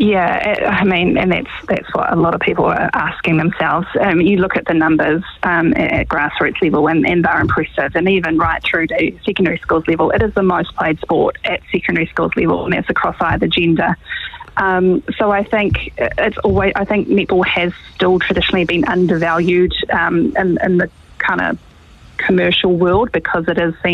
Yeah, I mean, and that's what a lot of people are asking themselves. You look at the numbers at grassroots level, and they're impressive, and even right through to secondary schools level. It is the most played sport at secondary schools level, and that's across either gender. So I think netball has still traditionally been undervalued in the kind of commercial world, because it is seen